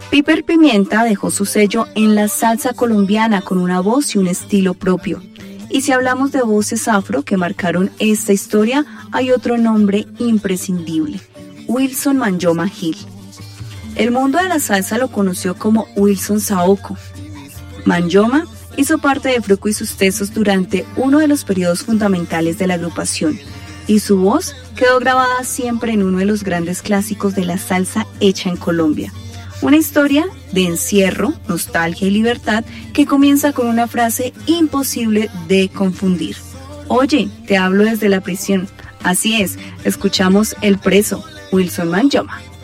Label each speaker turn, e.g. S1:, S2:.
S1: Piper Pimienta dejó su sello en la salsa colombiana con una voz y un estilo propio. Y si hablamos de voces afro que marcaron esta historia, hay otro nombre imprescindible: Wilson Manyoma Gil. El mundo de la salsa lo conoció como Wilson Saoko. Manyoma hizo parte de Fruco y sus Tesos durante uno de los periodos fundamentales de la agrupación, y su voz quedó grabada siempre en uno de los grandes clásicos de la salsa hecha en Colombia. Una historia de encierro, nostalgia y libertad que comienza con una frase imposible de confundir: oye, te hablo desde la prisión. Así es, escuchamos El Preso, Wilson Manyoma.